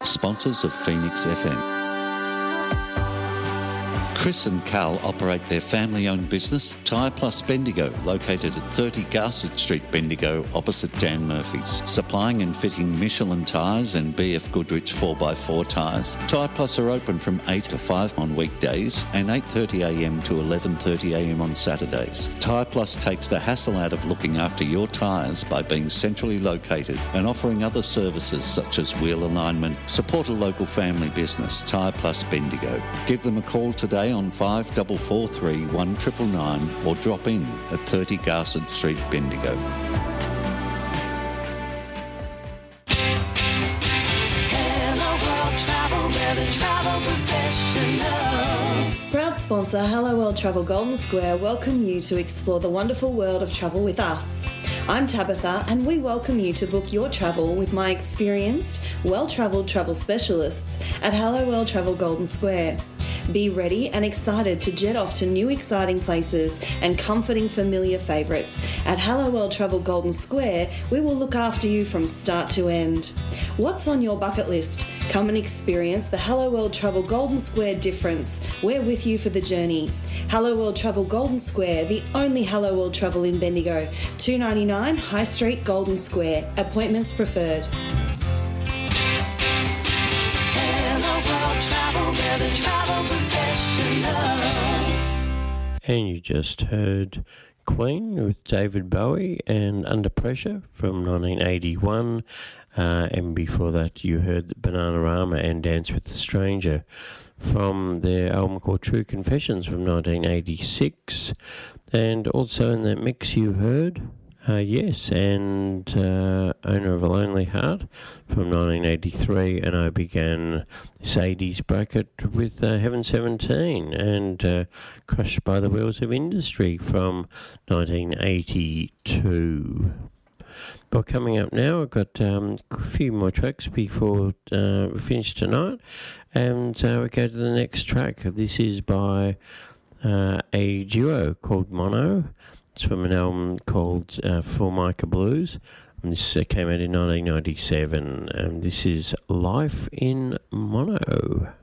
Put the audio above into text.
Sponsors of Phoenix FM. Chris and Carl operate their family-owned business, Tyre Plus Bendigo, located at 30 Garsett Street, Bendigo, opposite Dan Murphy's. Supplying and fitting Michelin tyres and BF Goodrich 4x4 tyres. Tyre Plus are open from 8 to 5 on weekdays and 8:30am to 11:30am on Saturdays. Tyre Plus takes the hassle out of looking after your tyres by being centrally located and offering other services such as wheel alignment. Support a local family business, Tyre Plus Bendigo. Give them a call today on 5443 1999 or drop in at 30 Garsett Street, Bendigo. Hello World Travel, we're the travel professionals. Proud sponsor Hello World Travel Golden Square welcome you to explore the wonderful world of travel with us. I'm Tabitha and we welcome you to book your travel with my experienced, well-travelled travel specialists at Hello World Travel Golden Square. Be ready and excited to jet off to new exciting places and comforting familiar favourites. At Hello World Travel Golden Square, we will look after you from start to end. What's on your bucket list? Come and experience the Hello World Travel Golden Square difference. We're with you for the journey. Hello World Travel Golden Square, the only Hello World Travel in Bendigo. 299 High Street, Golden Square. Appointments preferred. We're the travel professionals. And you just heard Queen with David Bowie and Under Pressure from 1981. And before that you heard Bananarama and Dance with the Stranger from their album called True Confessions from 1986. And also in that mix you heard Yes, and Owner of a Lonely Heart from 1983, and I began this 80s bracket with Heaven 17 and Crushed by the Wheels of Industry from 1982. Well, coming up now, I've got a few more tracks before we finish tonight, and we go to the next track. This is by a duo called Mono. It's from an album called Formica Blues, and this came out in 1997, and this is Life in Mono.